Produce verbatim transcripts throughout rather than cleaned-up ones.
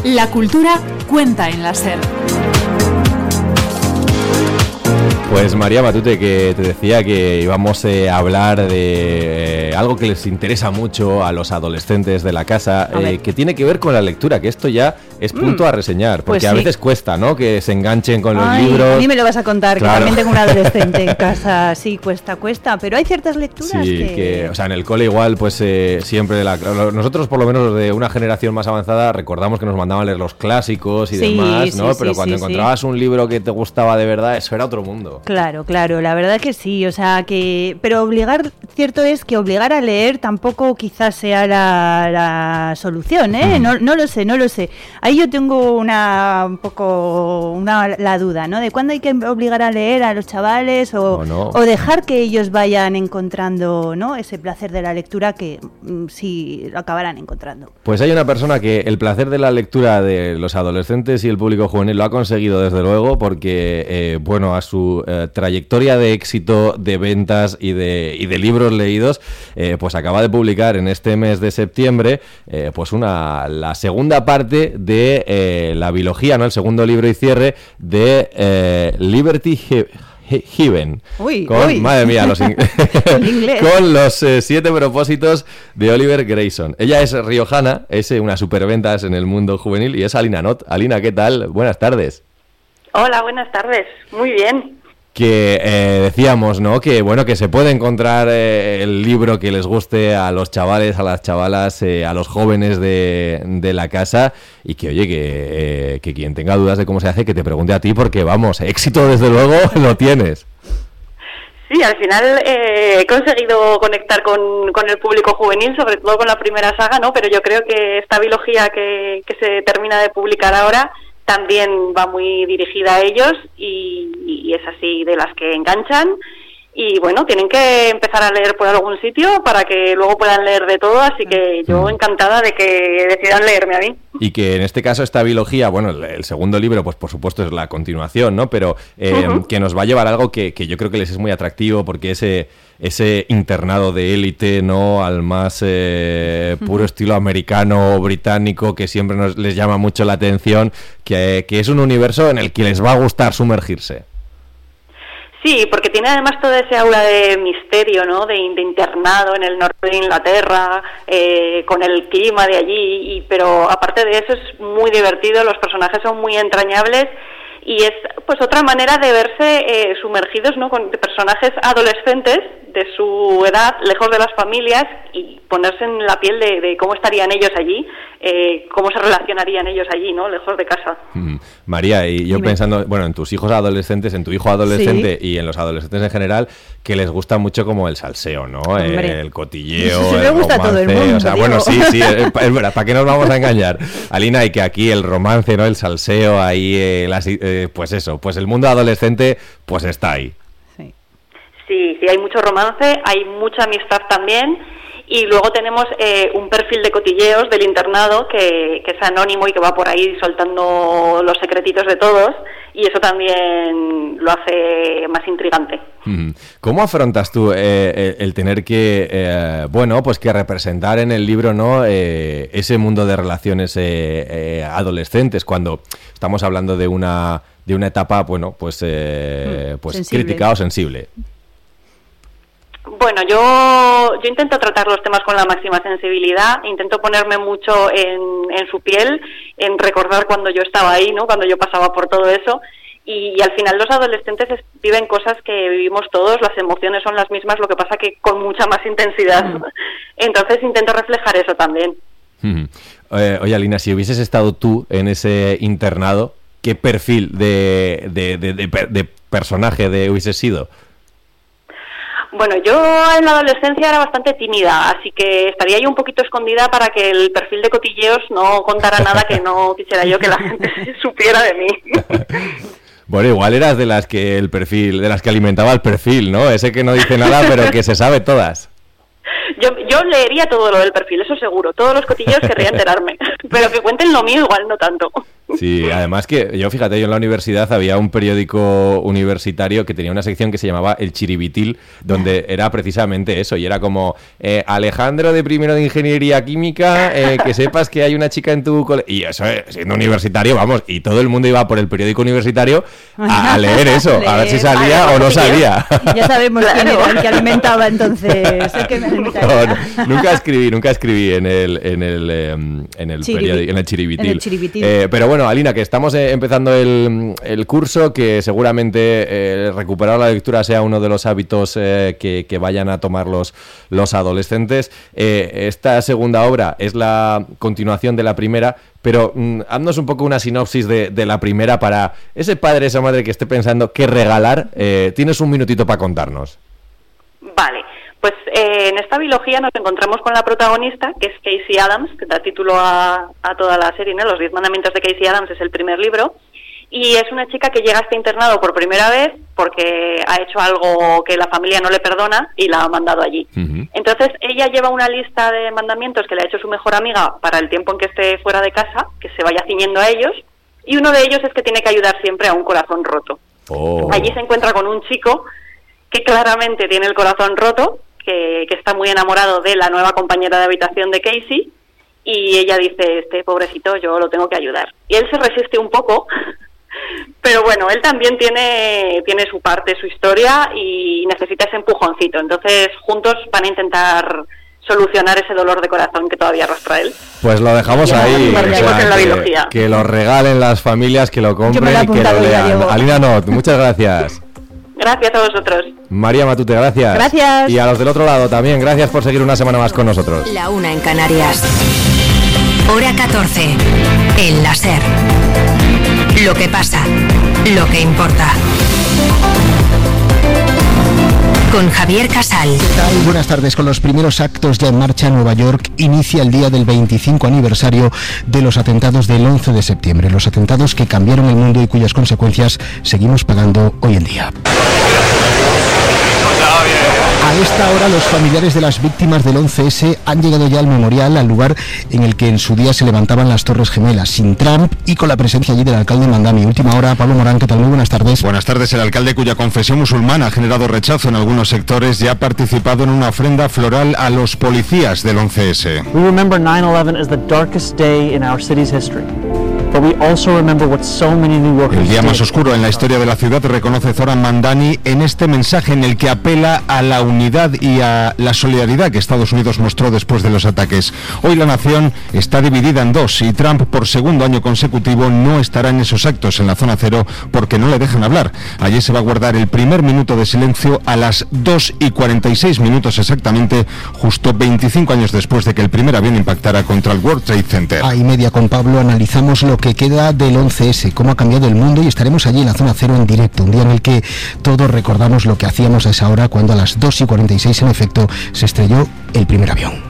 La cultura cuenta en la SER. Pues María Matute, que te decía que íbamos eh, a hablar de eh, algo que les interesa mucho a los adolescentes de la casa, eh, que tiene que ver con la lectura, que esto ya es punto mm. a reseñar, porque pues sí. a veces cuesta, ¿no?, que se enganchen con los Ay, libros. A mí me lo vas a contar, claro. que también tengo un adolescente en casa, sí, cuesta, cuesta, pero hay ciertas lecturas sí, que... que... o sea, en el cole igual, pues eh, siempre, la, nosotros por lo menos de una generación más avanzada, recordamos que nos mandaban a leer los clásicos y sí, demás, ¿no? Sí, pero sí, cuando sí, encontrabas sí. un libro que te gustaba de verdad, eso era otro mundo. Claro, claro, la verdad que sí, o sea, que... Pero obligar, cierto es que obligar a leer tampoco quizás sea la, la solución, ¿eh? Mm. No, no lo sé, no lo sé. Ahí yo tengo una, un poco, una, la duda, ¿no? De cuándo hay que obligar a leer a los chavales o, o, no. o dejar que ellos vayan encontrando, ¿no?, ese placer de la lectura que mm, sí lo acabarán encontrando. Pues hay una persona que el placer de la lectura de los adolescentes y el público juvenil lo ha conseguido desde luego porque, eh, bueno, a su eh, trayectoria de éxito, de ventas y de, y de libros leídos, eh, pues acaba de publicar en este mes de septiembre eh, pues una la segunda parte de eh, la biología, ¿no?, el segundo libro y cierre de eh, Liberty He- He- Heaven. Uy, con, uy. madre mía, los in- con los eh, siete propósitos de Oliver Grayson. Ella es riojana, es eh, una superventas en el mundo juvenil y es Alina Not. Alina, ¿qué tal? Buenas tardes. Hola, buenas tardes. Muy bien. Que eh, decíamos, ¿no?, que bueno, que se puede encontrar eh, el libro que les guste a los chavales, a las chavalas, eh, a los jóvenes de, de la casa y que, oye, que, eh, que quien tenga dudas de cómo se hace, que te pregunte a ti porque, vamos, éxito desde luego lo tienes. Sí, al final eh, he conseguido conectar con, con el público juvenil, sobre todo con la primera saga, ¿no? Pero yo creo que esta biología que, que se termina de publicar ahora también va muy dirigida a ellos y, y es así de las que enganchan y bueno, tienen que empezar a leer por algún sitio para que luego puedan leer de todo, así que yo encantada de que decidan leerme a mí. Y que en este caso esta biología, bueno, el, el segundo libro pues por supuesto es la continuación, ¿no? Pero eh, uh-huh. que nos va a llevar a algo que, que yo creo que les es muy atractivo porque ese ese internado de élite, ¿no?, al más eh, puro uh-huh. estilo americano o británico que siempre nos les llama mucho la atención, que, que es un universo en el que les va a gustar sumergirse. Sí, porque tiene además todo ese aura de misterio, ¿no?, de, de internado en el norte de Inglaterra, eh, con el clima de allí, y, pero aparte de eso es muy divertido, los personajes son muy entrañables y es pues otra manera de verse eh, sumergidos, ¿no?, con personajes adolescentes de su edad, lejos de las familias, y ponerse en la piel de, de cómo estarían ellos allí, eh, cómo se relacionarían ellos allí, ¿no?, lejos de casa. Mm. María, y yo Dime. pensando, bueno, en tus hijos adolescentes, en tu hijo adolescente sí. y en los adolescentes en general, que les gusta mucho como el salseo, ¿no? Hombre. El cotilleo, sí, el me gusta romance, todo el mundo, o sea, digo. bueno, sí, sí, es, es verdad, ¿para qué nos vamos a engañar? Alina, y que aquí el romance, ¿no?, el salseo, ahí, eh, las, eh, pues eso, pues el mundo adolescente, pues está ahí. Sí, sí, hay mucho romance, hay mucha amistad también y luego tenemos eh, un perfil de cotilleos del internado que, que es anónimo y que va por ahí soltando los secretitos de todos y eso también lo hace más intrigante. ¿Cómo afrontas tú eh, el tener que, eh, bueno, pues que representar en el libro, ¿no?, eh, ese mundo de relaciones eh, eh, adolescentes cuando estamos hablando de una de una etapa, bueno, pues, eh, pues sensible. crítica o sensible? Bueno, yo yo intento tratar los temas con la máxima sensibilidad, intento ponerme mucho en, en su piel, en recordar cuando yo estaba ahí, ¿no?, cuando yo pasaba por todo eso, y, y al final los adolescentes es, viven cosas que vivimos todos, las emociones son las mismas, lo que pasa que con mucha más intensidad, mm. entonces intento reflejar eso también. Mm. Eh, oye, Alina, si hubieses estado tú en ese internado, ¿qué perfil de, de, de, de, de personaje de hubieses sido? Bueno, yo en la adolescencia era bastante tímida, así que estaría yo un poquito escondida para que el perfil de cotilleos no contara nada que no quisiera yo que la gente supiera de mí. Bueno, igual eras de las que el perfil, de las que alimentaba el perfil, ¿no? Ese que no dice nada, pero que se sabe todas. Yo, yo leería todo lo del perfil, eso seguro. Todos los cotilleos querría enterarme, pero que cuenten lo mío igual no tanto. Sí, además que yo, fíjate, yo en la universidad había un periódico universitario que tenía una sección que se llamaba El Chiribitil, donde era precisamente eso, y era como, eh, Alejandro de primero de Ingeniería Química, eh, que sepas que hay una chica en tu colegio. Y eso, eh, siendo universitario, vamos, y todo el mundo iba por el periódico universitario a, a leer eso, a ver si salía o no salía. Ya sabemos quién era el que alimentaba entonces, el que me alimentaba. No, no, nunca escribí, nunca escribí en el, en el, eh, en el, Chiribi- periódico, en el Chiribitil. En el Chiribitil. Eh, pero bueno, Alina, que estamos eh, empezando el, el curso, que seguramente eh, recuperar la lectura sea uno de los hábitos eh, que, que vayan a tomar los, los adolescentes. Eh, esta segunda obra es la continuación de la primera, pero mm, haznos un poco una sinopsis de, de la primera para ese padre, esa madre que esté pensando qué regalar. Eh, tienes un minutito para contarnos. Vale. Pues eh, en esta biología nos encontramos con la protagonista, que es Casey Adams, que da título a, a toda la serie, ¿no? Los diez mandamientos de Casey Adams es el primer libro, y es una chica que llega a este internado por primera vez porque ha hecho algo que la familia no le perdona y la ha mandado allí. Uh-huh. Entonces ella lleva una lista de mandamientos que le ha hecho su mejor amiga para el tiempo en que esté fuera de casa, que se vaya ciñendo a ellos, y uno de ellos es que tiene que ayudar siempre a un corazón roto. Oh. Allí se encuentra con un chico que claramente tiene el corazón roto, Que, que está muy enamorado de la nueva compañera de habitación de Casey, y ella dice, este pobrecito yo lo tengo que ayudar. Y él se resiste un poco, pero bueno, él también tiene, tiene su parte, su historia, y necesita ese empujoncito. Entonces juntos van a intentar solucionar ese dolor de corazón que todavía arrastra él. Pues lo dejamos y ahí, o sea, que, que lo regalen las familias, que lo compren y que lo lean. Alina Not, muchas gracias. Gracias a vosotros. María Matute, gracias. Gracias. Y a los del otro lado también, gracias por seguir una semana más con nosotros. La una en Canarias. Hora catorce. En la SER. Lo que pasa, lo que importa. Con Javier Casal. ¿Qué tal? Buenas tardes. Con los primeros actos ya en marcha, Nueva York inicia el día del veinticinco aniversario de los atentados del once de septiembre. Los atentados que cambiaron el mundo y cuyas consecuencias seguimos pagando hoy en día. A esta hora los familiares de las víctimas del once ese han llegado ya al memorial, al lugar en el que en su día se levantaban las Torres Gemelas, sin Trump y con la presencia allí del alcalde Mandami. Última hora, Pablo Morán, ¿qué tal? Muy buenas tardes. Buenas tardes. El alcalde, cuya confesión musulmana ha generado rechazo en algunos sectores, ya ha participado en una ofrenda floral a los policías del once ese. We remember nine eleven as the darkest day in our city's history. El día más oscuro en la historia de la ciudad, reconoce Zoran Mandani en este mensaje en el que apela a la unidad y a la solidaridad que Estados Unidos mostró después de los ataques. Hoy la nación está dividida en dos y Trump por segundo año consecutivo no estará en esos actos en la zona cero porque no le dejan hablar. Allí se va a guardar el primer minuto de silencio a las dos y cuarenta y seis minutos exactamente, justo veinticinco años después de que el primer avión impactara contra el World Trade Center. A y media con Pablo analizamos lo que queda del once ese, cómo ha cambiado el mundo, y estaremos allí en la zona cero en directo, un día en el que todos recordamos lo que hacíamos a esa hora cuando a las dos y cuarenta y seis en efecto se estrelló el primer avión.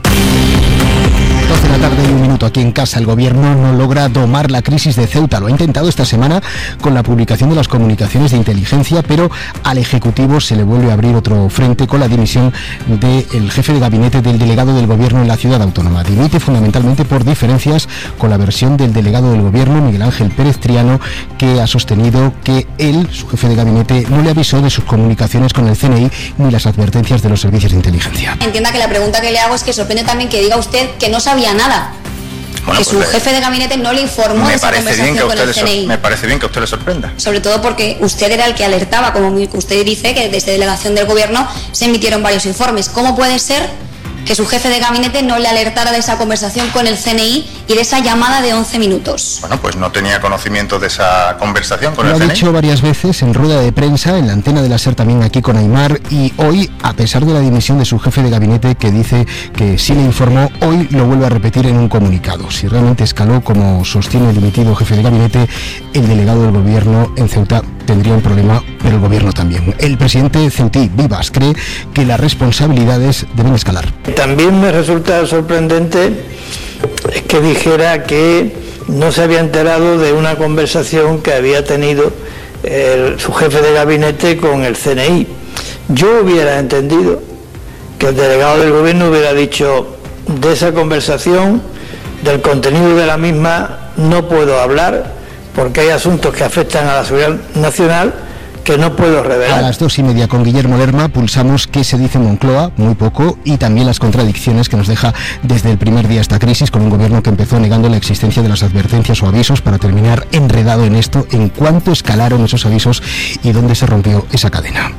doce de la tarde y un minuto aquí en casa. El gobierno no logra domar la crisis de Ceuta. Lo ha intentado esta semana con la publicación de las comunicaciones de inteligencia, pero al Ejecutivo se le vuelve a abrir otro frente con la dimisión del jefe de gabinete del delegado del gobierno en la ciudad autónoma. Dimite fundamentalmente por diferencias con la versión del delegado del gobierno, Miguel Ángel Pérez Triano, que ha sostenido que él, su jefe de gabinete, no le avisó de sus comunicaciones con el C N I ni las advertencias de los servicios de inteligencia. Entienda que la pregunta que le hago es que sorprende también que diga usted que no sabía nada. Bueno, que pues su jefe de gabinete no le informó de esa conversación con el C N I. Me parece bien que a usted le sorprenda. Sobre todo porque usted era el que alertaba, como usted dice, que desde delegación del gobierno se emitieron varios informes. ¿Cómo puede ser que su jefe de gabinete no le alertara de esa conversación con el C N I y de esa llamada de once minutos? Bueno, pues no tenía conocimiento de esa conversación con el C N I. Lo ha dicho varias veces en rueda de prensa, en la antena de la SER también aquí con Aymar, y hoy, a pesar de la dimisión de su jefe de gabinete, que dice que sí le informó, hoy lo vuelve a repetir en un comunicado. Si realmente escaló, como sostiene el dimitido jefe de gabinete, el delegado del gobierno en Ceuta tendría un problema, pero el gobierno también. El presidente ceutí, Vivas, cree que las responsabilidades deben escalar. También me resulta sorprendente que dijera que no se había enterado de una conversación que había tenido el, su jefe de gabinete con el C N I. Yo hubiera entendido que el delegado del gobierno hubiera dicho: de esa conversación, del contenido de la misma, no puedo hablar, porque hay asuntos que afectan a la seguridad nacional que no puedo revelar. A las dos y media con Guillermo Lerma pulsamos qué se dice en Moncloa, muy poco, y también las contradicciones que nos deja desde el primer día esta crisis, con un gobierno que empezó negando la existencia de las advertencias o avisos para terminar enredado en esto, en cuánto escalaron esos avisos y dónde se rompió esa cadena.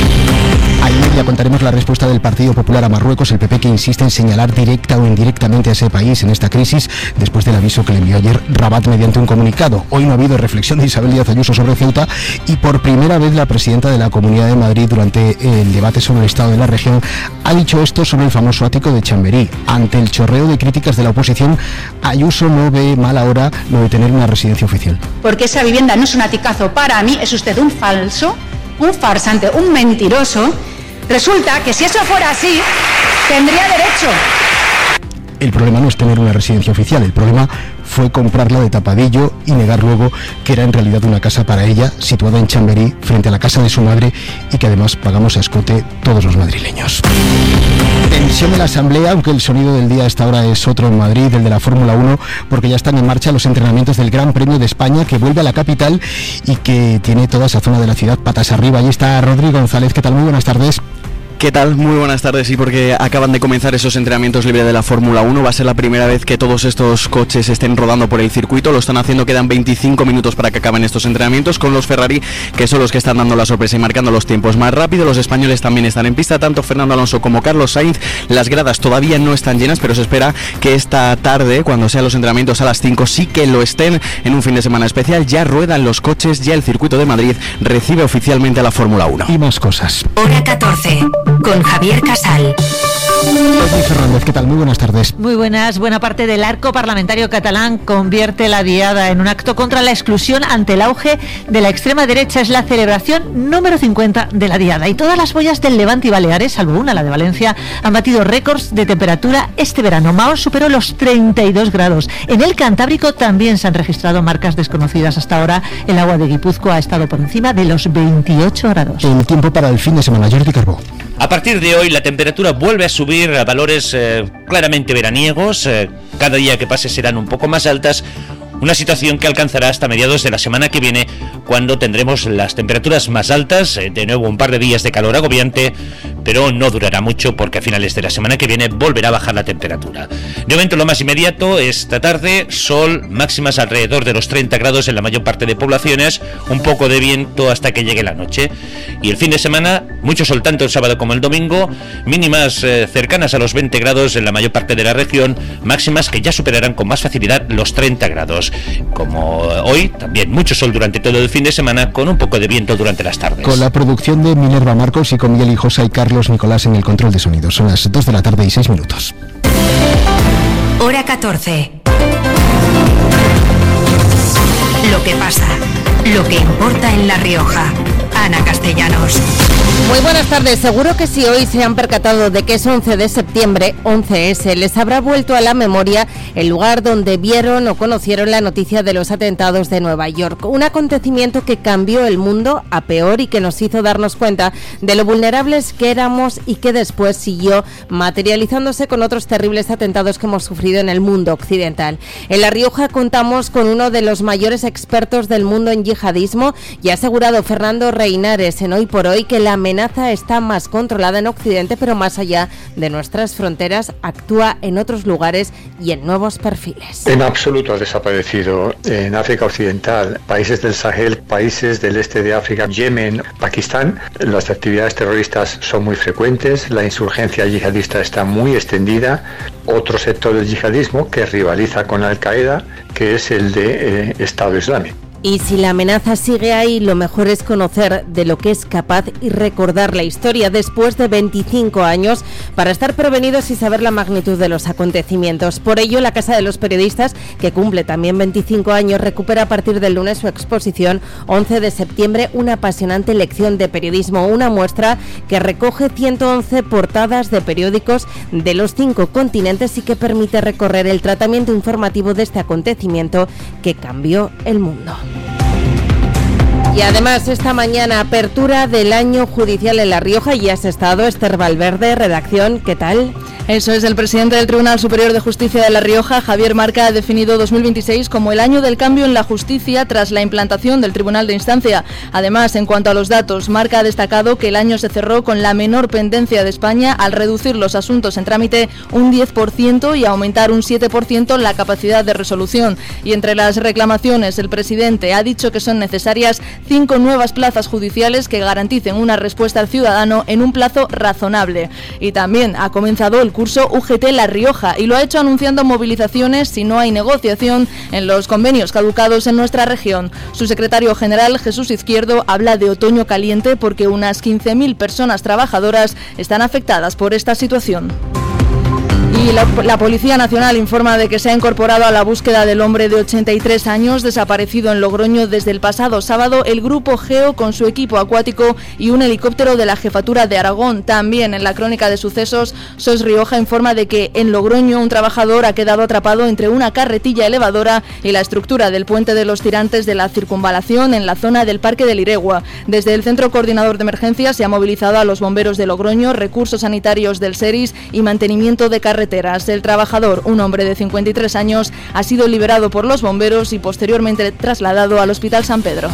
Ayer ya contaremos la respuesta del Partido Popular a Marruecos, el P P que insiste en señalar directa o indirectamente a ese país en esta crisis, después del aviso que le envió ayer Rabat mediante un comunicado. Hoy no ha habido reflexión de Isabel Díaz Ayuso sobre Ceuta y por primera vez la presidenta de la Comunidad de Madrid, durante el debate sobre el estado de la región, ha dicho esto sobre el famoso ático de Chamberí. Ante el chorreo de críticas de la oposición, Ayuso no ve mal ahora lo de tener una residencia oficial. Porque esa vivienda no es un aticazo para mí, es usted un falso, un farsante, un mentiroso. Resulta que si eso fuera así, tendría derecho. El problema no es tener una residencia oficial, el problema fue comprarla de tapadillo y negar luego que era en realidad una casa para ella, situada en Chamberí, frente a la casa de su madre, y que además pagamos a escote todos los madrileños. Tensión en la Asamblea, aunque el sonido del día a esta hora es otro en Madrid, el de la Fórmula uno, porque ya están en marcha los entrenamientos del Gran Premio de España, que vuelve a la capital y que tiene toda esa zona de la ciudad patas arriba. Ahí está Rodri González. ¿Qué tal? Muy buenas tardes. ¿Qué tal? Muy buenas tardes. Sí, porque acaban de comenzar esos entrenamientos libres de la Fórmula uno. Va a ser la primera vez que todos estos coches estén rodando por el circuito. Lo están haciendo, quedan veinticinco minutos para que acaben estos entrenamientos, con los Ferrari, que son los que están dando la sorpresa y marcando los tiempos más rápido. Los españoles también están en pista, tanto Fernando Alonso como Carlos Sainz. Las gradas todavía no están llenas, pero se espera que esta tarde, cuando sean los entrenamientos a las cinco, sí que lo estén. En un fin de semana especial ya ruedan los coches, ya el circuito de Madrid recibe oficialmente a la Fórmula uno. Y más cosas. Hora catorce, con Javier Casal. Rodri Fernández, ¿qué tal? Muy buenas tardes. Muy buenas. Buena parte del arco parlamentario catalán convierte la diada en un acto contra la exclusión ante el auge de la extrema derecha. Es la celebración número cincuenta de la diada. Y todas las boyas del Levante y Baleares, salvo una, la de Valencia, han batido récords de temperatura este verano. Mahón superó los treinta y dos grados. En el Cantábrico también se han registrado marcas desconocidas hasta ahora. El agua de Guipúzcoa ha estado por encima de los veintiocho grados. El tiempo para el fin de semana, Jordi Carbó. A partir de hoy la temperatura vuelve a subir a valores eh, claramente veraniegos. Eh, cada día que pase serán un poco más altas. Una situación que alcanzará hasta mediados de la semana que viene, cuando tendremos las temperaturas más altas, eh, de nuevo un par de días de calor agobiante, pero no durará mucho porque a finales de la semana que viene volverá a bajar la temperatura. De momento lo más inmediato, esta tarde, sol, máximas alrededor de los treinta grados en la mayor parte de poblaciones, un poco de viento hasta que llegue la noche. Y el fin de semana, mucho sol tanto el sábado como el domingo, mínimas eh, cercanas a los veinte grados en la mayor parte de la región, máximas que ya superarán con más facilidad los treinta grados. Como hoy, también mucho sol durante todo el fin de semana, con un poco de viento durante las tardes. Con la producción de Minerva Marcos y con Miguel Hijosa y Carlos Nicolás en el control de sonido. Son las dos de la tarde y seis minutos. Hora catorce. Lo que pasa, lo que importa en La Rioja. Ana Castellanos. Muy buenas tardes. Seguro que si hoy se han percatado de que es once de septiembre, once ese, les habrá vuelto a la memoria el lugar donde vieron o conocieron la noticia de los atentados de Nueva York. Un acontecimiento que cambió el mundo a peor y que nos hizo darnos cuenta de lo vulnerables que éramos y que después siguió materializándose con otros terribles atentados que hemos sufrido en el mundo occidental. En La Rioja contamos con uno de los mayores expertos del mundo en yihadismo y ha asegurado Fernando Reinares en Hoy por Hoy que la amenaza está más controlada en Occidente, pero más allá de nuestras fronteras actúa en otros lugares y en nuevos perfiles. En absoluto ha desaparecido en África Occidental, países del Sahel, países del este de África, Yemen, Pakistán. Las actividades terroristas son muy frecuentes, la insurgencia yihadista está muy extendida. Otro sector del yihadismo que rivaliza con Al-Qaeda, que es el de eh, Estado Islámico. Y si la amenaza sigue ahí, lo mejor es conocer de lo que es capaz y recordar la historia después de veinticinco años para estar prevenidos y saber la magnitud de los acontecimientos. Por ello, la Casa de los Periodistas, que cumple también veinticinco años, recupera a partir del lunes su exposición once de septiembre, una apasionante lección de periodismo, una muestra que recoge ciento once portadas de periódicos de los cinco continentes y que permite recorrer el tratamiento informativo de este acontecimiento que cambió el mundo. Y además esta mañana apertura del año judicial en La Rioja y has estado Esther Valverde, redacción, ¿qué tal? Eso es, el presidente del Tribunal Superior de Justicia de La Rioja, Javier Marca, ha definido dos mil veintiséis como el año del cambio en la justicia tras la implantación del Tribunal de Instancia. Además, en cuanto a los datos, Marca ha destacado que el año se cerró con la menor pendencia de España al reducir los asuntos en trámite un diez por ciento y aumentar un siete por ciento la capacidad de resolución. Y entre las reclamaciones, el presidente ha dicho que son necesarias cinco nuevas plazas judiciales que garanticen una respuesta al ciudadano en un plazo razonable. Y también ha comenzado el curso U G T La Rioja y lo ha hecho anunciando movilizaciones si no hay negociación en los convenios caducados en nuestra región. Su secretario general, Jesús Izquierdo, habla de otoño caliente porque unas quince mil personas trabajadoras están afectadas por esta situación. Y la, la Policía Nacional informa de que se ha incorporado a la búsqueda del hombre de ochenta y tres años desaparecido en Logroño desde el pasado sábado el Grupo Geo con su equipo acuático y un helicóptero de la Jefatura de Aragón. También en la crónica de sucesos, S O S Rioja informa de que en Logroño un trabajador ha quedado atrapado entre una carretilla elevadora y la estructura del puente de los tirantes de la circunvalación en la zona del Parque del Iregua. Desde el Centro Coordinador de Emergencias se ha movilizado a los bomberos de Logroño, recursos sanitarios del SERIS y mantenimiento de carreteras. El trabajador, un hombre de cincuenta y tres años, ha sido liberado por los bomberos y posteriormente trasladado al Hospital San Pedro.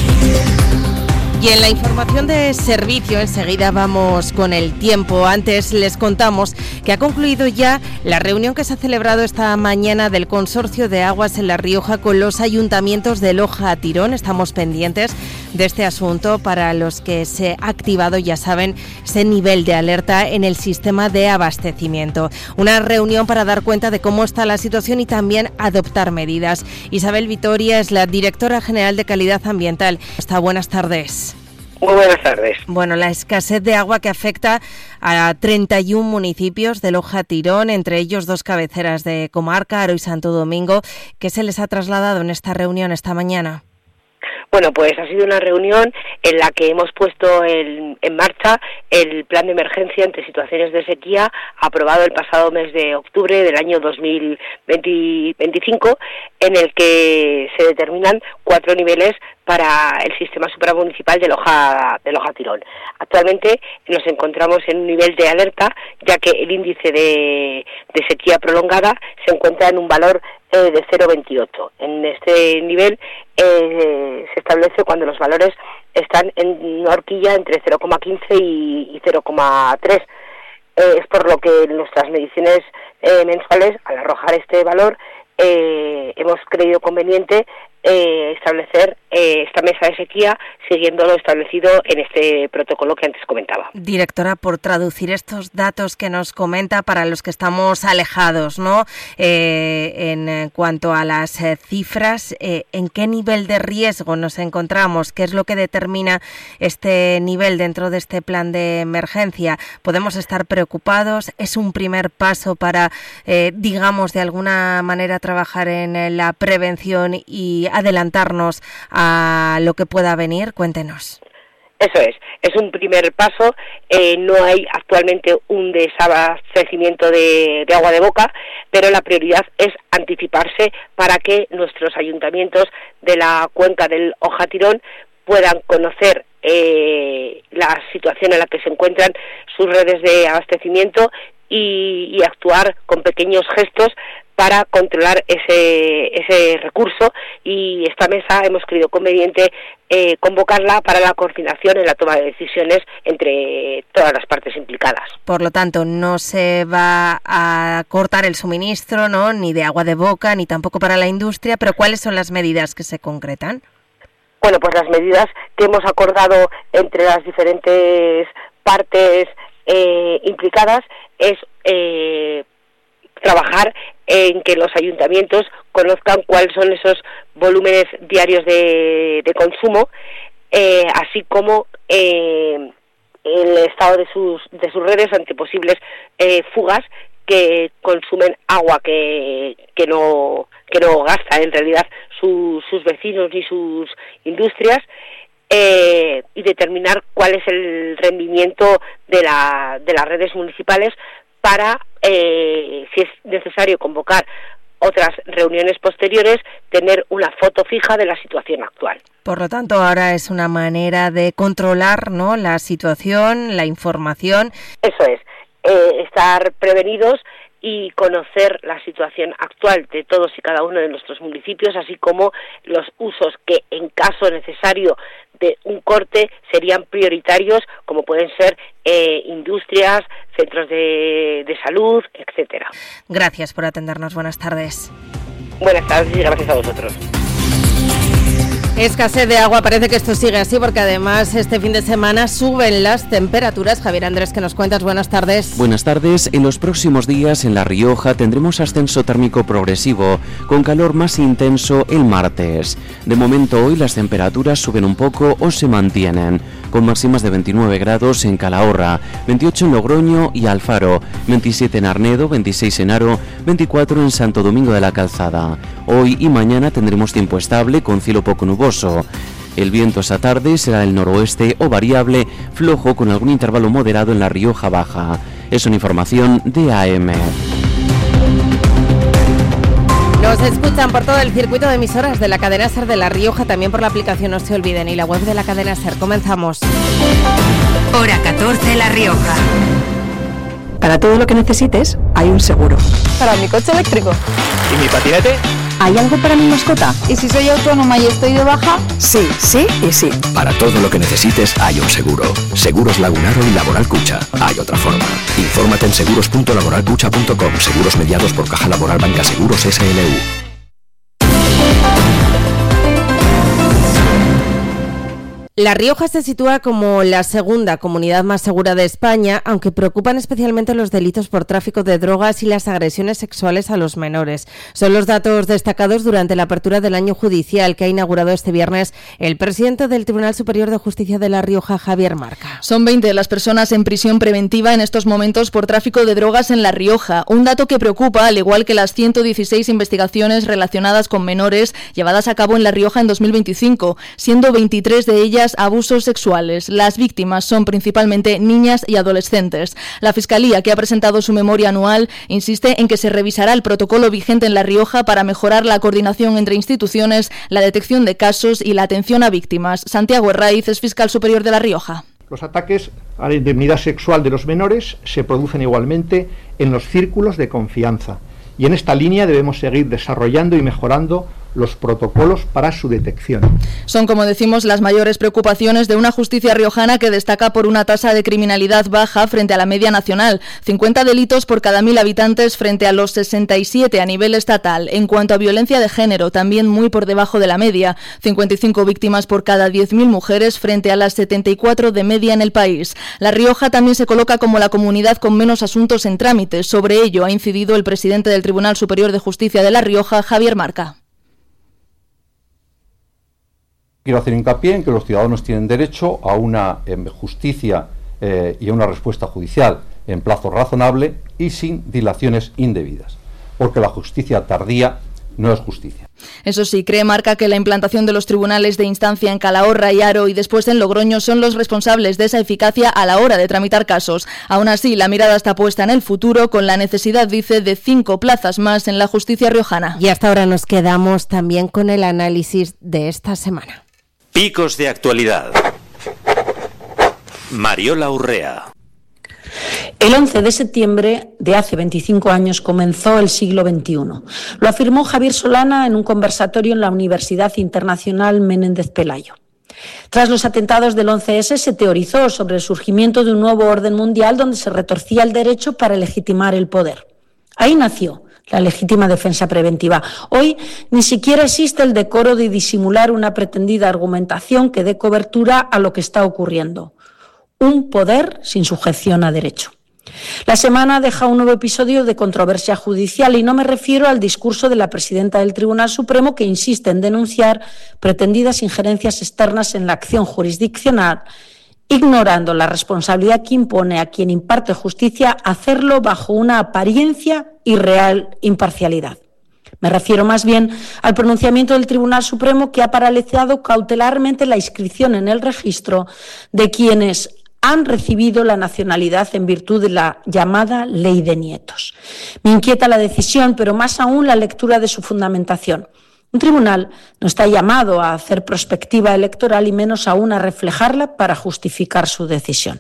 Y en la información de servicio enseguida vamos con el tiempo. Antes les contamos que ha concluido ya la reunión que se ha celebrado esta mañana del Consorcio de Aguas en La Rioja con los ayuntamientos de Loja Tirón. Estamos pendientes de este asunto para los que se ha activado, ya saben, ese nivel de alerta en el sistema de abastecimiento. Una reunión para dar cuenta de cómo está la situación y también adoptar medidas. Isabel Vitoria es la directora general de Calidad Ambiental. Hasta buenas tardes. Muy buenas tardes. Bueno, la escasez de agua que afecta a treinta y un municipios de Loja Tirón, entre ellos dos cabeceras de comarca, Aro y Santo Domingo. ¿Qué se les ha trasladado en esta reunión esta mañana? Bueno, pues ha sido una reunión en la que hemos puesto el, en marcha el plan de emergencia ante situaciones de sequía aprobado el pasado mes de octubre del año dos mil veinticinco, en el que se determinan cuatro niveles para el sistema supramunicipal de Loja, de Loja Tirón. Actualmente nos encontramos en un nivel de alerta, ya que el índice de, de sequía prolongada se encuentra en un valor eh, de cero coma veintiocho. En este nivel eh, se establece cuando los valores están en una horquilla entre cero coma quince y, y cero coma tres. Eh, es por lo que nuestras mediciones eh, mensuales, al arrojar este valor, eh, hemos creído conveniente eh, establecer eh, esta mesa de sequía siguiendo lo establecido en este protocolo que antes comentaba. Directora, por traducir estos datos que nos comenta para los que estamos alejados, ¿no? Eh, en cuanto a las eh, cifras, eh, ¿en qué nivel de riesgo nos encontramos? ¿Qué es lo que determina este nivel dentro de este plan de emergencia? ¿Podemos estar preocupados? ¿Es un primer paso para, eh, digamos, de alguna manera trabajar en la prevención y adelantarnos a lo que pueda venir? Cuéntenos. Eso es, es un primer paso. Eh, no hay actualmente un desabastecimiento de, de agua de boca, pero la prioridad es anticiparse para que nuestros ayuntamientos de la cuenca del Oja Tirón puedan conocer eh, la situación en la que se encuentran sus redes de abastecimiento y, y actuar con pequeños gestos para controlar ese ese recurso, y esta mesa hemos creído conveniente eh, convocarla para la coordinación en la toma de decisiones entre todas las partes implicadas. Por lo tanto, no se va a cortar el suministro, ¿no?, ni de agua de boca, ni tampoco para la industria, pero ¿cuáles son las medidas que se concretan? Bueno, pues las medidas que hemos acordado entre las diferentes partes eh, implicadas es eh, trabajar en que los ayuntamientos conozcan cuáles son esos volúmenes diarios de, de consumo, eh, así como eh, el estado de sus de sus redes ante posibles eh, fugas que consumen agua que que no que no gastan en realidad su, sus vecinos ni sus industrias, eh, y determinar cuál es el rendimiento de la de las redes municipales para, eh, si es necesario convocar otras reuniones posteriores, tener una foto fija de la situación actual. Por lo tanto, ahora es una manera de controlar, ¿no?, la situación, la información. Eso es. eh, estar prevenidos y conocer la situación actual de todos y cada uno de nuestros municipios, así como los usos que en caso necesario de un corte serían prioritarios, como pueden ser eh, industrias, centros de, de salud, etcétera. Gracias por atendernos. Buenas tardes. Buenas tardes y gracias a vosotros. Escasez de agua, parece que esto sigue así porque además este fin de semana suben las temperaturas. Javier Andrés, ¿qué nos cuentas? Buenas tardes. Buenas tardes. En los próximos días en La Rioja tendremos ascenso térmico progresivo, con calor más intenso el martes. De momento hoy las temperaturas suben un poco o se mantienen, con máximas de veintinueve grados en Calahorra, veintiocho en Logroño y Alfaro, veintisiete en Arnedo, veintiséis en Haro, veinticuatro en Santo Domingo de la Calzada. Hoy y mañana tendremos tiempo estable con cielo poco nuboso. El viento esta tarde será del noroeste o variable, flojo con algún intervalo moderado en La Rioja Baja. Es una información de A M. Nos escuchan por todo el circuito de emisoras de la cadena SER de La Rioja, también por la aplicación No Se Olviden y la web de la cadena SER. Comenzamos. Hora catorce, La Rioja. Para todo lo que necesites, hay un seguro. Para mi coche eléctrico. ¿Y mi patinete? ¿Hay algo para mi mascota? ¿Y si soy autónoma y estoy de baja? Sí, sí y sí. Para todo lo que necesites hay un seguro. Seguros Lagunaro y Laboral Cucha. Hay otra forma. Infórmate en seguros punto laboral cucha punto com. Seguros mediados por Caja Laboral Banca Seguros S L U. La Rioja se sitúa como la segunda comunidad más segura de España, aunque preocupan especialmente los delitos por tráfico de drogas y las agresiones sexuales a los menores. Son los datos destacados durante la apertura del año judicial que ha inaugurado este viernes el presidente del Tribunal Superior de Justicia de La Rioja, Javier Marca. Son veinte las personas en prisión preventiva en estos momentos por tráfico de drogas en La Rioja, un dato que preocupa, al igual que las ciento dieciséis investigaciones relacionadas con menores llevadas a cabo en La Rioja en dos mil veinticinco, siendo veintitrés de ellas abusos sexuales. Las víctimas son principalmente niñas y adolescentes. La Fiscalía, que ha presentado su memoria anual, insiste en que se revisará el protocolo vigente en La Rioja para mejorar la coordinación entre instituciones, la detección de casos y la atención a víctimas. Santiago Herraiz es fiscal superior de La Rioja. Los ataques a la indemnidad sexual de los menores se producen igualmente en los círculos de confianza y en esta línea debemos seguir desarrollando y mejorando los protocolos para su detección. Son, como decimos, las mayores preocupaciones de una justicia riojana que destaca por una tasa de criminalidad baja frente a la media nacional, cincuenta delitos por cada mil habitantes frente a los sesenta y siete a nivel estatal. En cuanto a violencia de género, también muy por debajo de la media, cincuenta y cinco víctimas por cada diez mil mujeres frente a las setenta y cuatro de media en el país. La Rioja también se coloca como la comunidad con menos asuntos en trámite. Sobre ello ha incidido el presidente del Tribunal Superior de Justicia de La Rioja, Javier Marca. Quiero hacer hincapié en que los ciudadanos tienen derecho a una eh, justicia eh, y a una respuesta judicial en plazo razonable y sin dilaciones indebidas, porque la justicia tardía no es justicia. Eso sí, cree Marca que la implantación de los tribunales de instancia en Calahorra y Haro y después en Logroño son los responsables de esa eficacia a la hora de tramitar casos. Aún así, la mirada está puesta en el futuro con la necesidad, dice, de cinco plazas más en la justicia riojana. Y hasta ahora nos quedamos también con el análisis de esta semana. Picos de actualidad. Mariola Urrea. El once de septiembre de hace veinticinco años comenzó el siglo veintiuno. Lo afirmó Javier Solana en un conversatorio en la Universidad Internacional Menéndez Pelayo. Tras los atentados del once ese se teorizó sobre el surgimiento de un nuevo orden mundial donde se retorcía el derecho para legitimar el poder. Ahí nació la legítima defensa preventiva. Hoy ni siquiera existe el decoro de disimular una pretendida argumentación que dé cobertura a lo que está ocurriendo. Un poder sin sujeción a derecho. La semana deja un nuevo episodio de controversia judicial y no me refiero al discurso de la presidenta del Tribunal Supremo que insiste en denunciar pretendidas injerencias externas en la acción jurisdiccional, ignorando la responsabilidad que impone a quien imparte justicia hacerlo bajo una apariencia y real imparcialidad. Me refiero más bien al pronunciamiento del Tribunal Supremo que ha paralizado cautelarmente la inscripción en el registro de quienes han recibido la nacionalidad en virtud de la llamada Ley de Nietos. Me inquieta la decisión, pero más aún la lectura de su fundamentación. Un tribunal no está llamado a hacer prospectiva electoral y menos aún a reflejarla para justificar su decisión.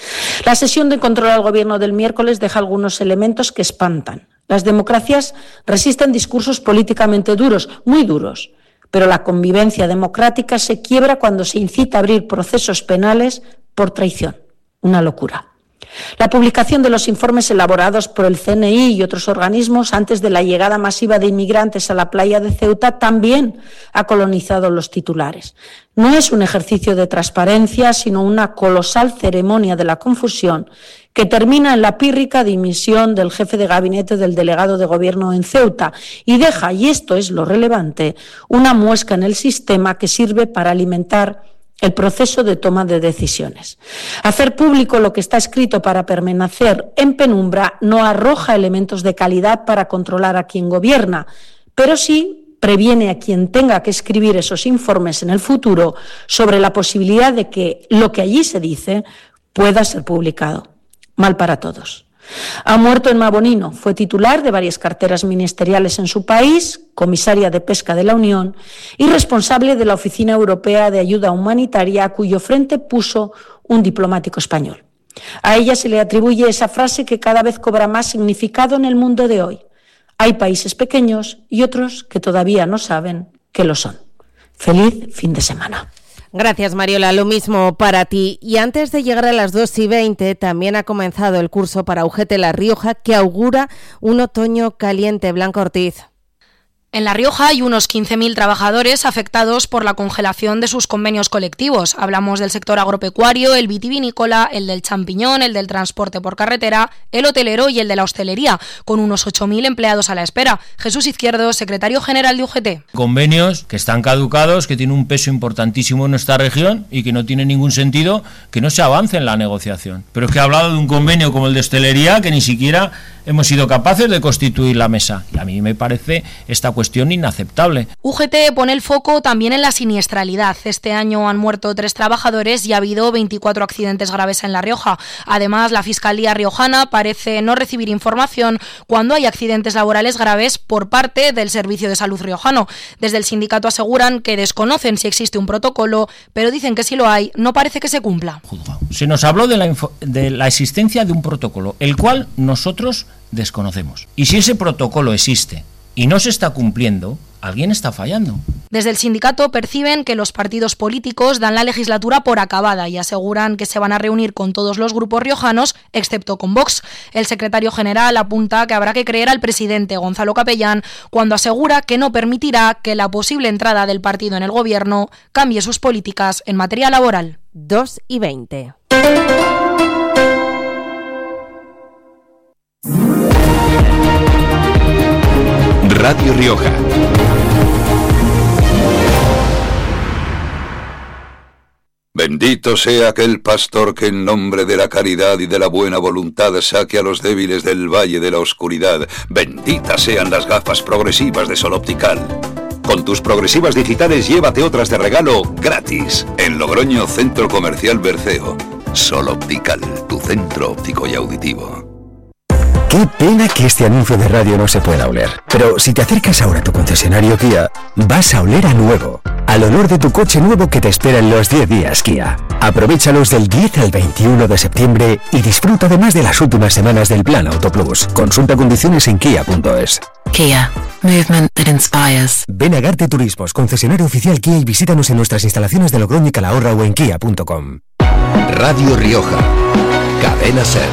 La sesión de control al Gobierno del miércoles deja algunos elementos que espantan. Las democracias resisten discursos políticamente duros, muy duros, pero la convivencia democrática se quiebra cuando se incita a abrir procesos penales por traición. Una locura. La publicación de los informes elaborados por el C N I y otros organismos antes de la llegada masiva de inmigrantes a la playa de Ceuta también ha colonizado los titulares. No es un ejercicio de transparencia, sino una colosal ceremonia de la confusión que termina en la pírrica dimisión del jefe de gabinete del delegado de gobierno en Ceuta y deja, y esto es lo relevante, una muesca en el sistema que sirve para alimentar el proceso de toma de decisiones. Hacer público lo que está escrito para permanecer en penumbra no arroja elementos de calidad para controlar a quien gobierna, pero sí previene a quien tenga que escribir esos informes en el futuro sobre la posibilidad de que lo que allí se dice pueda ser publicado. Mal para todos. Ha muerto Emma Bonino, fue titular de varias carteras ministeriales en su país, comisaria de Pesca de la Unión y responsable de la Oficina Europea de Ayuda Humanitaria, a cuyo frente puso un diplomático español. A ella se le atribuye esa frase que cada vez cobra más significado en el mundo de hoy. Hay países pequeños y otros que todavía no saben que lo son. Feliz fin de semana. Gracias, Mariola. Lo mismo para ti. Y antes de llegar a las dos y veinte, también ha comenzado el curso para U G T La Rioja, que augura un otoño caliente. Blanca Ortiz. En La Rioja hay unos quince mil trabajadores afectados por la congelación de sus convenios colectivos. Hablamos del sector agropecuario, el vitivinícola, el del champiñón, el del transporte por carretera, el hotelero y el de la hostelería, con unos ocho mil empleados a la espera. Jesús Izquierdo, secretario general de U G T. Convenios que están caducados, que tienen un peso importantísimo en nuestra región y que no tiene ningún sentido que no se avance en la negociación. Pero es que he hablado de un convenio como el de hostelería que ni siquiera hemos sido capaces de constituir la mesa. Y a mí me parece esta cuestión inaceptable. U G T pone el foco también en la siniestralidad. Este año han muerto tres trabajadores y ha habido veinticuatro accidentes graves en La Rioja. Además, la Fiscalía riojana parece no recibir información cuando hay accidentes laborales graves por parte del Servicio de Salud riojano. Desde el sindicato aseguran que desconocen si existe un protocolo, pero dicen que si lo hay, no parece que se cumpla. Se nos habló de la, info- de la existencia de un protocolo, el cual nosotros desconocemos. Y si ese protocolo existe y no se está cumpliendo, alguien está fallando. Desde el sindicato perciben que los partidos políticos dan la legislatura por acabada y aseguran que se van a reunir con todos los grupos riojanos, excepto con Vox. El secretario general apunta que habrá que creer al presidente Gonzalo Capellán cuando asegura que no permitirá que la posible entrada del partido en el gobierno cambie sus políticas en materia laboral. dos y veinte. Radio Rioja. Bendito sea aquel pastor que en nombre de la caridad y de la buena voluntad saque a los débiles del valle de la oscuridad. Benditas sean las gafas progresivas de Sol Optical. Con tus progresivas digitales llévate otras de regalo gratis. En Logroño, Centro Comercial Berceo. Sol Optical, tu centro óptico y auditivo. Qué pena que este anuncio de radio no se pueda oler. Pero si te acercas ahora a tu concesionario Kia, vas a oler a nuevo. Al olor de tu coche nuevo que te espera en los diez días Kia. Aprovéchalos del diez al veintiuno de septiembre y disfruta además de las últimas semanas del Plan Auto Plus. Consulta condiciones en kia punto es. Kia. Movement that inspires. Ven a Garte Turismos, concesionario oficial Kia, y visítanos en nuestras instalaciones de Logroño y Calahorra o en kia punto com. Radio Rioja. Cadena Ser.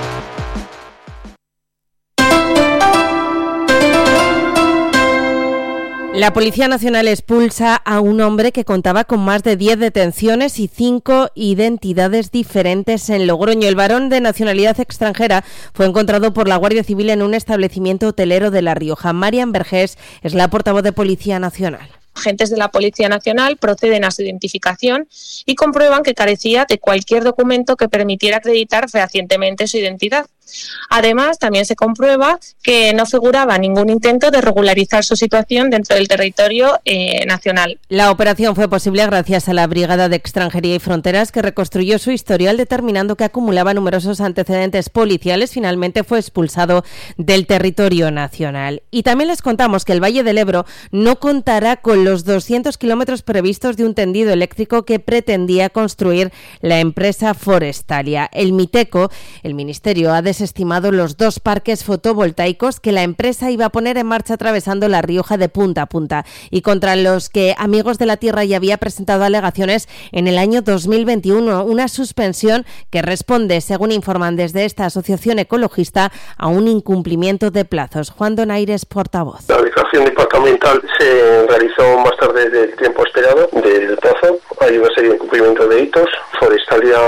La Policía Nacional expulsa a un hombre que contaba con más de diez detenciones y cinco identidades diferentes en Logroño. El varón de nacionalidad extranjera fue encontrado por la Guardia Civil en un establecimiento hotelero de La Rioja. Marian Vergés es la portavoz de Policía Nacional. Agentes de la Policía Nacional proceden a su identificación y comprueban que carecía de cualquier documento que permitiera acreditar fehacientemente su identidad. Además, también se comprueba que no figuraba ningún intento de regularizar su situación dentro del territorio eh, nacional. La operación fue posible gracias a la Brigada de Extranjería y Fronteras, que reconstruyó su historial determinando que acumulaba numerosos antecedentes policiales. Finalmente fue expulsado del territorio nacional. Y también les contamos que el Valle del Ebro no contará con los doscientos kilómetros previstos de un tendido eléctrico que pretendía construir la empresa Forestalia. El Miteco, el Ministerio, ha desestimado los dos parques fotovoltaicos que la empresa iba a poner en marcha atravesando La Rioja de punta a punta y contra los que Amigos de la Tierra ya había presentado alegaciones en el año dos mil veintiuno, una suspensión que responde, según informan desde esta asociación ecologista, a un incumplimiento de plazos. Juan Donaires, portavoz. La declaración departamental se realizó más tarde del tiempo esperado del plazo. Hay una serie de incumplimientos de hitos. Forestalia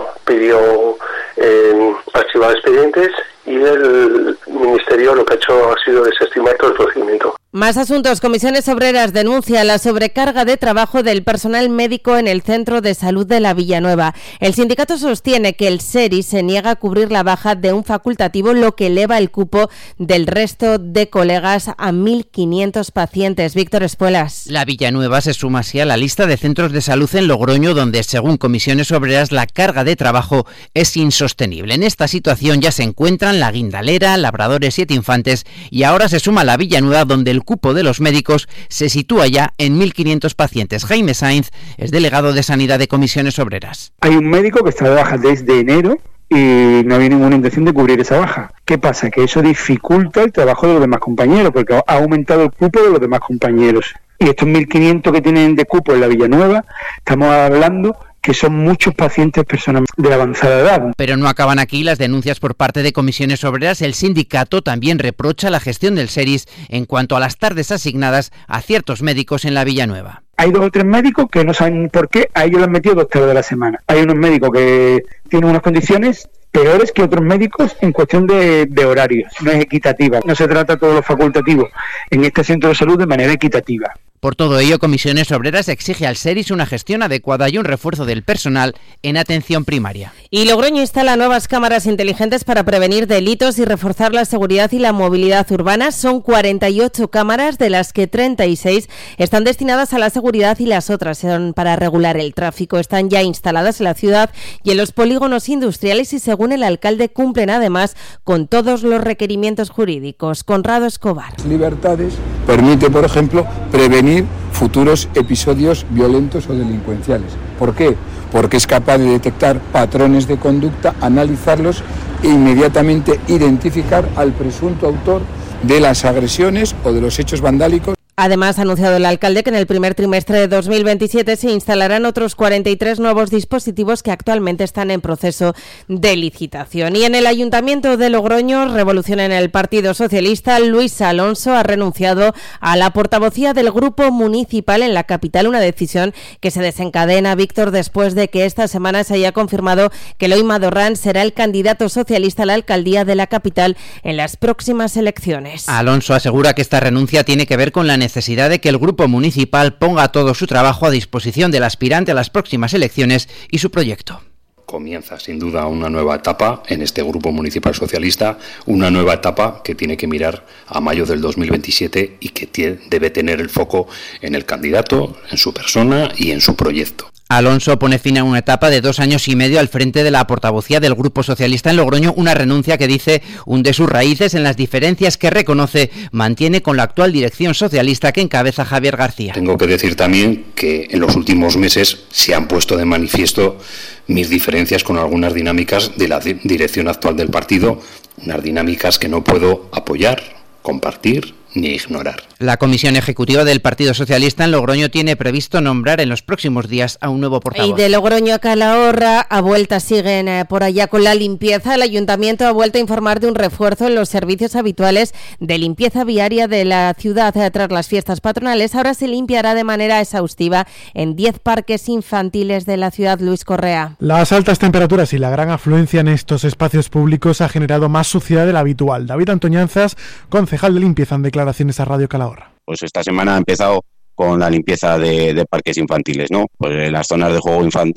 pidió eh, archivar expedientes y el Ministerio lo que ha hecho ha sido desestimar todo el procedimiento. Más asuntos. Comisiones Obreras denuncia la sobrecarga de trabajo del personal médico en el Centro de Salud de la Villanueva. El sindicato sostiene que el SERI se niega a cubrir la baja de un facultativo, lo que eleva el cupo del resto de colegas a mil quinientos pacientes. Víctor Espuelas. La Villanueva se suma así a la lista de centros de salud en Logroño, donde, según Comisiones Obreras, la carga de trabajo es insostenible. En esta situación ya se encuentran La Guindalera, Labradores, Siete Infantes y ahora se suma la Villanueva, donde el cupo de los médicos se sitúa ya en mil quinientos pacientes. Jaime Sainz es delegado de Sanidad de Comisiones Obreras. Hay un médico que está de baja desde enero y no hay ninguna intención de cubrir esa baja. ¿Qué pasa? Que eso dificulta el trabajo de los demás compañeros, porque ha aumentado el cupo de los demás compañeros. Y estos mil quinientos que tienen de cupo en la Villanueva, estamos hablando que son muchos pacientes personas de avanzada edad. Pero no acaban aquí las denuncias por parte de Comisiones Obreras. El sindicato también reprocha la gestión del SERIS en cuanto a las tardes asignadas a ciertos médicos en la Villanueva. Hay dos o tres médicos que no saben por qué a ellos les han metido dos tardes de la semana. Hay unos médicos que tienen unas condiciones peores que otros médicos en cuestión de, de horarios. No es equitativa. No se trata todo lo facultativo en este centro de salud de manera equitativa. Por todo ello, Comisiones Obreras exige al SERIS una gestión adecuada y un refuerzo del personal en atención primaria. Y Logroño instala nuevas cámaras inteligentes para prevenir delitos y reforzar la seguridad y la movilidad urbana. Son cuarenta y ocho cámaras, de las que treinta y seis están destinadas a la seguridad y las otras son para regular el tráfico. Están ya instaladas en la ciudad y en los polígonos industriales y, según el alcalde, cumplen además con todos los requerimientos jurídicos. Conrado Escobar. Libertades permite, por ejemplo, prevenir futuros episodios violentos o delincuenciales. ¿Por qué? Porque es capaz de detectar patrones de conducta, analizarlos e inmediatamente identificar al presunto autor de las agresiones o de los hechos vandálicos. Además, ha anunciado el alcalde que en el primer trimestre de dos mil veintisiete se instalarán otros cuarenta y tres nuevos dispositivos que actualmente están en proceso de licitación. Y en el Ayuntamiento de Logroño, revolución en el Partido Socialista, Luis Alonso ha renunciado a la portavocía del Grupo Municipal en la capital, una decisión que se desencadena, Víctor, después de que esta semana se haya confirmado que Eloi Madorrán será el candidato socialista a la alcaldía de la capital en las próximas elecciones. Alonso asegura que esta renuncia tiene que ver con la necesidad de que el grupo municipal ponga todo su trabajo a disposición del aspirante a las próximas elecciones y su proyecto. Comienza sin duda una nueva etapa en este grupo municipal socialista, una nueva etapa que tiene que mirar a mayo del dos mil veintisiete y que tiene, debe tener el foco en el candidato, en su persona y en su proyecto. Alonso pone fin a una etapa de dos años y medio al frente de la portavocía del Grupo Socialista en Logroño, una renuncia que dice hunde sus raíces en las diferencias que reconoce mantiene con la actual dirección socialista que encabeza Javier García. Tengo que decir también que en los últimos meses se han puesto de manifiesto mis diferencias con algunas dinámicas de la dirección actual del partido, unas dinámicas que no puedo apoyar, compartir ni ignorar. La Comisión Ejecutiva del Partido Socialista en Logroño tiene previsto nombrar en los próximos días a un nuevo portavoz. Y de Logroño a Calahorra, a vuelta siguen eh, por allá con la limpieza. El Ayuntamiento ha vuelto a informar de un refuerzo en los servicios habituales de limpieza viaria de la ciudad eh, tras las fiestas patronales. Ahora se limpiará de manera exhaustiva en diez parques infantiles de la ciudad. Luis Correa. Las altas temperaturas y la gran afluencia en estos espacios públicos ha generado más suciedad de la habitual. David Antoñanzas, concejal de limpieza, en declaraciones a Radio Calahorra. Pues esta semana ha empezado con la limpieza de, de parques infantiles, ¿no? Pues en las zonas de juego infantil,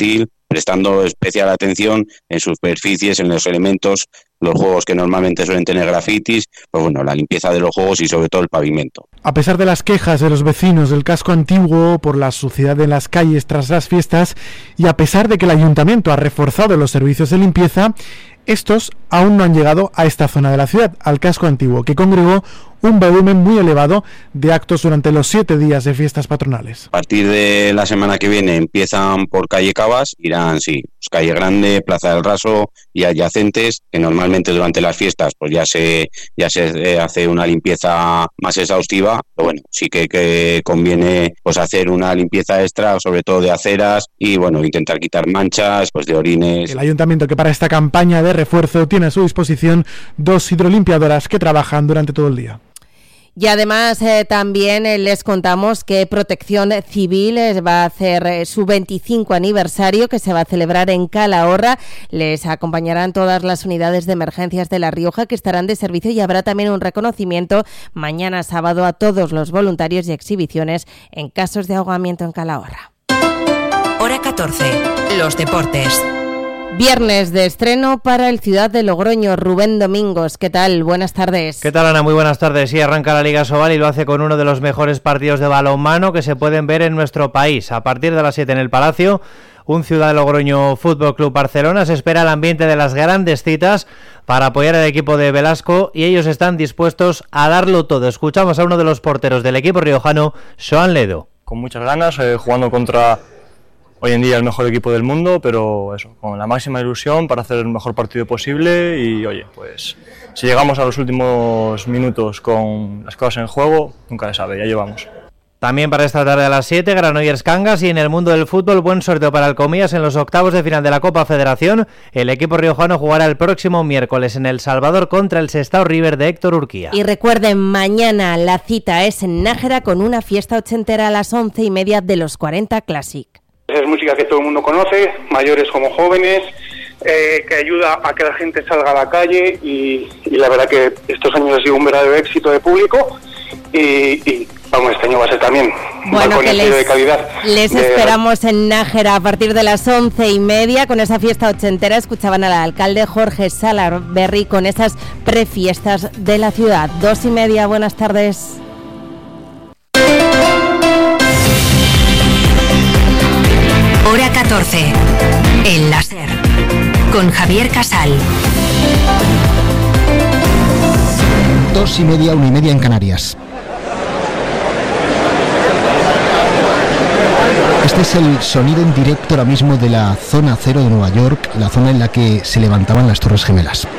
prestando especial atención en superficies, en los elementos, los juegos que normalmente suelen tener grafitis, pues bueno, la limpieza de los juegos y sobre todo el pavimento. A pesar de las quejas de los vecinos del casco antiguo por la suciedad en las calles tras las fiestas y a pesar de que el ayuntamiento ha reforzado los servicios de limpieza, estos aún no han llegado a esta zona de la ciudad, al casco antiguo, que congregó un volumen muy elevado de actos durante los siete días de fiestas patronales. A partir de la semana que viene empiezan por calle Cabas, irán, sí, pues calle Grande, Plaza del Raso y adyacentes, que normalmente durante las fiestas pues ya se ya se hace una limpieza más exhaustiva, pero bueno, sí que, que conviene pues hacer una limpieza extra, sobre todo de aceras y bueno, intentar quitar manchas, pues de orines. El ayuntamiento, que para esta campaña de refuerzo tiene a su disposición dos hidrolimpiadoras que trabajan durante todo el día. Y además eh, también eh, les contamos que Protección Civil eh, va a hacer eh, su veinticinco aniversario, que se va a celebrar en Calahorra. Les acompañarán todas las unidades de emergencias de La Rioja que estarán de servicio y habrá también un reconocimiento mañana sábado a todos los voluntarios y exhibiciones en casos de ahogamiento en Calahorra. Hora catorce. Los deportes. Viernes de estreno para el Ciudad de Logroño. Rubén Domingos, ¿qué tal? Buenas tardes. ¿Qué tal, Ana? Muy buenas tardes. Sí, arranca la Liga Sobal y lo hace con uno de los mejores partidos de balonmano que se pueden ver en nuestro país. A partir de las siete en el Palacio, un Ciudad de Logroño Fútbol Club Barcelona. Se espera el ambiente de las grandes citas para apoyar al equipo de Velasco y ellos están dispuestos a darlo todo. Escuchamos a uno de los porteros del equipo riojano, Joan Ledo. Con muchas ganas, eh, jugando contra hoy en día el mejor equipo del mundo, pero eso, con la máxima ilusión para hacer el mejor partido posible y oye, pues si llegamos a los últimos minutos con las cosas en juego, nunca se sabe, ya llevamos. También para esta tarde a las siete, Granollers Cangas, y en el mundo del fútbol, buen sorteo para el Comillas en los octavos de final de la Copa Federación. El equipo riojano jugará el próximo miércoles en El Salvador contra el Sestao River de Héctor Urquía. Y recuerden, mañana la cita es en Nájera con una fiesta ochentera a las once y media de los cuarenta Classic. Es música que todo el mundo conoce, mayores como jóvenes, eh, que ayuda a que la gente salga a la calle y, y la verdad que estos años ha sido un verdadero éxito de público y, y vamos, este año va a ser también un bueno, que les, de calidad. Les de... esperamos en Nájera a partir de las once y media con esa fiesta ochentera. Escuchaban al alcalde Jorge Salaberry con esas prefiestas de la ciudad. Dos y media, buenas tardes. Hora catorce. El láser. Con Javier Casal. Dos y media, una y media en Canarias. Este es el sonido en directo ahora mismo de la zona cero de Nueva York, la zona en la que se levantaban las Torres Gemelas.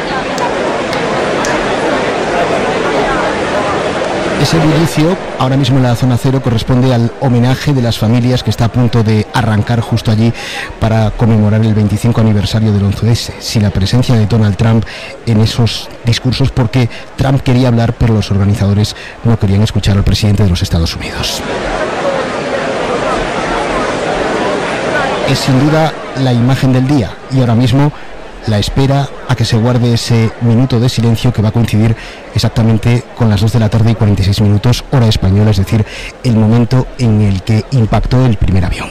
Ese bullicio, ahora mismo en la zona cero, corresponde al homenaje de las familias que está a punto de arrancar justo allí para conmemorar el veinticinco aniversario del once ese. Sin la presencia de Donald Trump en esos discursos, porque Trump quería hablar, pero los organizadores no querían escuchar al presidente de los Estados Unidos. Es sin duda la imagen del día y ahora mismo la espera a que se guarde ese minuto de silencio que va a coincidir exactamente con las dos de la tarde y cuarenta y seis minutos hora española, es decir, el momento en el que impactó el primer avión.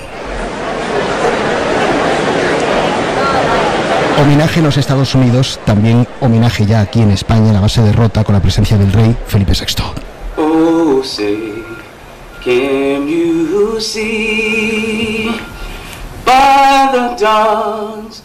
Homenaje en los Estados Unidos, también homenaje ya aquí en España, en la base de Rota, con la presencia del rey Felipe sexto. Oh, say, can you see by the dawn's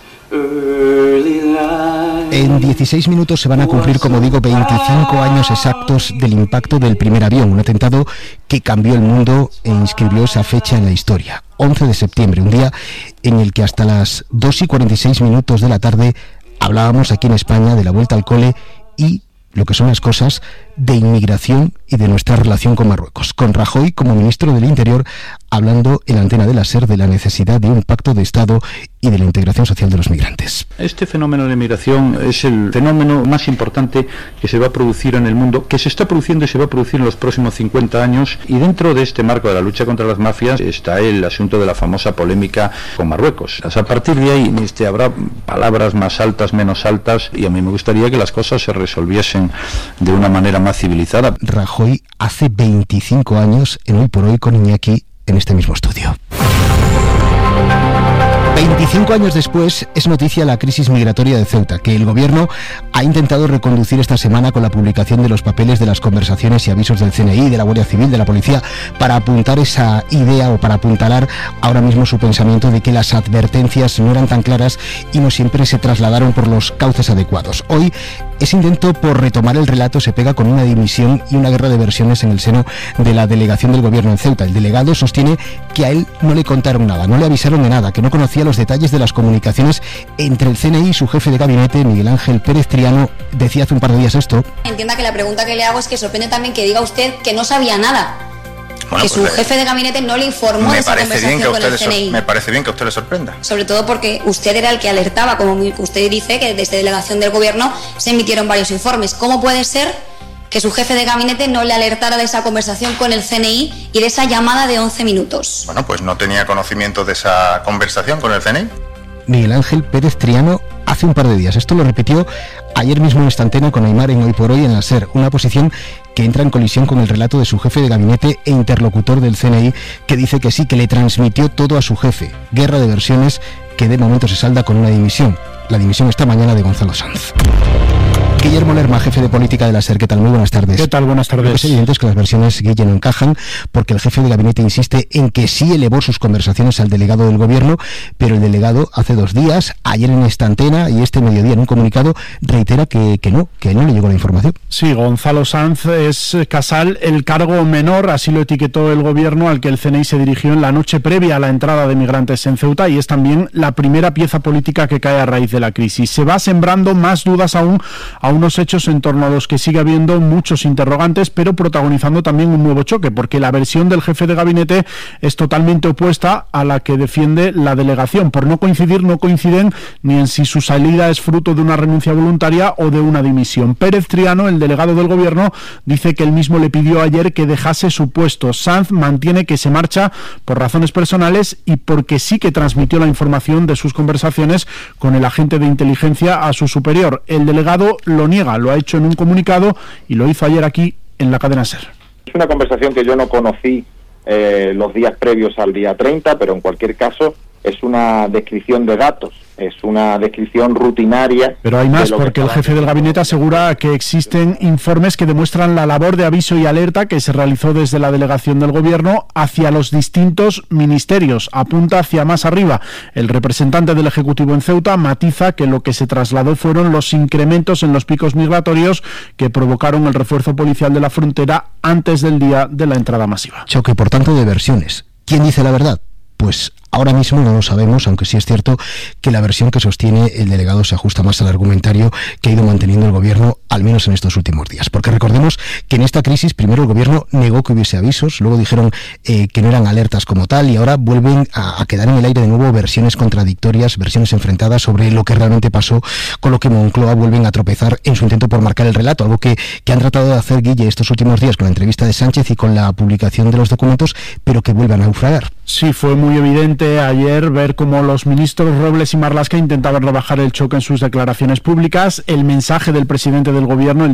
En dieciséis minutos se van a cumplir, como digo, veinticinco años exactos del impacto del primer avión, un atentado que cambió el mundo e inscribió esa fecha en la historia. once de septiembre, un día en el que hasta las dos y cuarenta y seis minutos de la tarde hablábamos aquí en España de la vuelta al cole y lo que son las cosas de inmigración y de nuestra relación con Marruecos, con Rajoy como ministro del Interior hablando en la antena de la SER de la necesidad de un pacto de Estado y de la integración social de los migrantes. Este fenómeno de migración es el fenómeno más importante que se va a producir en el mundo, que se está produciendo y se va a producir en los próximos cincuenta años, y dentro de este marco de la lucha contra las mafias está el asunto de la famosa polémica con Marruecos. A partir de ahí este, habrá palabras más altas, menos altas, y a mí me gustaría que las cosas se resolviesen de una manera más civilizada. Rajoy hace veinticinco años en Hoy por Hoy con Iñaki en este mismo estudio. veinte veinticinco años después es noticia la crisis migratoria de Ceuta, que el gobierno ha intentado reconducir esta semana con la publicación de los papeles de las conversaciones y avisos del C N I, de la Guardia Civil, de la Policía, para apuntar esa idea o para apuntalar ahora mismo su pensamiento de que las advertencias no eran tan claras y no siempre se trasladaron por los cauces adecuados. Hoy ese intento por retomar el relato se pega con una dimisión y una guerra de versiones en el seno de la delegación del gobierno en Ceuta. El delegado sostiene que a él no le contaron nada, no le avisaron de nada, que no conocía los detalles de las comunicaciones entre el C N I y su jefe de gabinete, Miguel Ángel Pérez Triano. Decía hace un par de días esto. Entienda que la pregunta que le hago es que sorprende también que diga usted que no sabía nada. Bueno, que pues su le, jefe de gabinete no le informó de esa conversación con el C N I. Me parece bien que a usted le sorprenda. Sobre todo porque usted era el que alertaba, como usted dice, que desde delegación del gobierno se emitieron varios informes. ¿Cómo puede ser que su jefe de gabinete no le alertara de esa conversación con el C N I y de esa llamada de once minutos? Bueno, pues no tenía conocimiento de esa conversación con el C N I. Miguel Ángel Pérez Triano hace un par de días. Esto lo repitió ayer mismo en esta antena con Aymar en Hoy por Hoy en la SER, una posición que entra en colisión con el relato de su jefe de gabinete e interlocutor del C N I, que dice que sí, que le transmitió todo a su jefe. Guerra de versiones que de momento se salda con una dimisión. La dimisión esta mañana de Gonzalo Sanz. Guillermo Lerma, jefe de política de la SER. ¿Qué tal? Muy buenas tardes. ¿Qué tal? Buenas tardes. Lo que es evidente es que las versiones, Guille, no encajan, porque el jefe de gabinete insiste en que sí elevó sus conversaciones al delegado del gobierno, pero el delegado hace dos días, ayer en esta antena y este mediodía en un comunicado, reitera que, que no, que no le llegó la información. Sí, Gonzalo Sanz es, Casal, el cargo menor, así lo etiquetó el gobierno, al que el C N I se dirigió en la noche previa a la entrada de migrantes en Ceuta, y es también la primera pieza política que cae a raíz de la crisis. Se va sembrando más dudas aún a unos hechos en torno a los que sigue habiendo muchos interrogantes, pero protagonizando también un nuevo choque, porque la versión del jefe de gabinete es totalmente opuesta a la que defiende la delegación. Por no coincidir, no coinciden ni en si su salida es fruto de una renuncia voluntaria o de una dimisión. Pérez Triano, el delegado del gobierno, dice que él mismo le pidió ayer que dejase su puesto. Sanz mantiene que se marcha por razones personales y porque sí que transmitió la información de sus conversaciones con el agente de inteligencia a su superior. El delegado lo niega, lo ha hecho en un comunicado y lo hizo ayer aquí en la cadena SER. Es una conversación que yo no conocí eh, los días previos al día treinta, pero en cualquier caso es una descripción de datos, es una descripción rutinaria. Pero hay más, porque el jefe del gabinete asegura que existen informes que demuestran la labor de aviso y alerta que se realizó desde la delegación del gobierno hacia los distintos ministerios. Apunta hacia más arriba. El representante del Ejecutivo en Ceuta matiza que lo que se trasladó fueron los incrementos en los picos migratorios que provocaron el refuerzo policial de la frontera antes del día de la entrada masiva. Choque, por tanto, de versiones. ¿Quién dice la verdad? Pues ahora mismo no lo sabemos, aunque sí es cierto que la versión que sostiene el delegado se ajusta más al argumentario que ha ido manteniendo el gobierno, al menos en estos últimos días. Porque recordemos que en esta crisis primero el gobierno negó que hubiese avisos, luego dijeron eh, que no eran alertas como tal, y ahora vuelven a, a quedar en el aire de nuevo versiones contradictorias, versiones enfrentadas sobre lo que realmente pasó, con lo que Moncloa vuelven a tropezar en su intento por marcar el relato, algo que, que han tratado de hacer, Guille, estos últimos días con la entrevista de Sánchez y con la publicación de los documentos, pero que vuelvan a naufragar. Sí, fue muy evidente ayer ver cómo los ministros Robles y Marlaska intentaban rebajar el choque en sus declaraciones públicas. El mensaje del presidente del gobierno, el